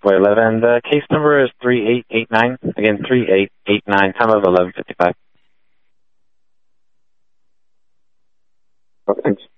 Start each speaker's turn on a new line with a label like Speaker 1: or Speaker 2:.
Speaker 1: 11. The case number is 3889. Again, 3889, time of 11:55.
Speaker 2: Oh, thanks.